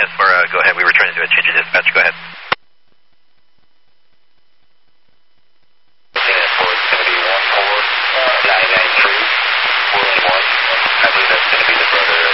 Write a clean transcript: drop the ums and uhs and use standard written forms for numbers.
Yes, go ahead. We were trying to do a change of dispatch. Go ahead. It's going to be 14993, Willing 1. I believe that's going to be the brother